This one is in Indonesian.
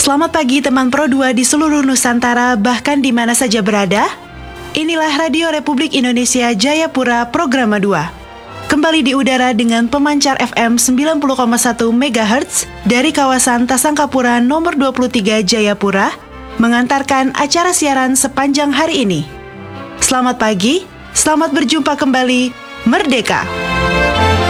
Selamat pagi teman Pro 2 di seluruh Nusantara, bahkan di mana saja berada. Inilah Radio Republik Indonesia Jayapura Programa 2. Kembali di udara dengan pemancar FM 90,1 MHz dari kawasan Tasangkapura nomor 23 Jayapura, mengantarkan acara siaran sepanjang hari ini. Selamat pagi, selamat berjumpa kembali, Merdeka!